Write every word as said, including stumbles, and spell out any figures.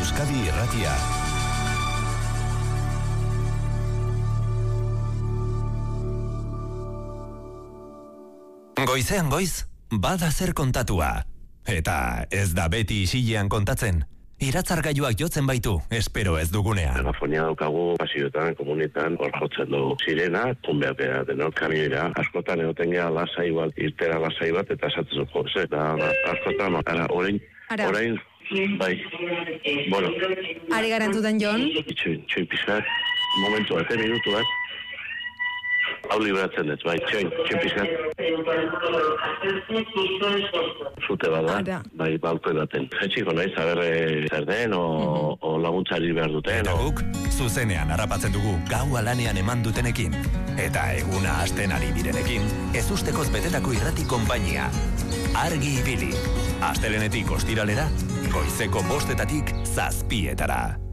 Euskadi Irratia. Goizean goiz, bada zer kontatua. Eta ez da beti isilean kontatzen. Iratzargailuak jotzen baitu, espero ez dugunean. Telefonia daukagu, pasioetan, komunetan, hor jotzen du sirena, kunbeak eda denok kamioira. Askotan egoten geha lasai bat, irtera lasai bat, eta esatzen zu, jo, ze, da, askotan, ara, orain, orain, bai, bueno. Ari garantzuten, Jon? Txoin, txoin pizkat, momentu bat, minutu bat. Hau liberatzen dut, bai, txoin, txoin pizkat. Zute bada, bai, balko edaten. Etxiko nahi, zaberre zer den, o, mm-hmm. o laguntzari behar duten. Eta guk, zuzenean harrapatzen dugu gaua lanean eman dutenekin. Eta eguna hasten ari direnekin, ez ustekoz betetako irrati konpainia. Argi ibili. Astelenetik ostiralera, goizeko bostetatik zazpietara.